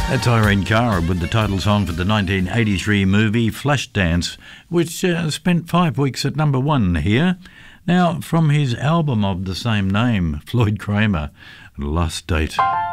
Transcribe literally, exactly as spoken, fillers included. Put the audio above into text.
That's Irene Cara with the title song for the nineteen eighty-three movie Flashdance, which uh, spent five weeks at number one here. Now, from his album of the same name, Floyd Cramer, Last Date.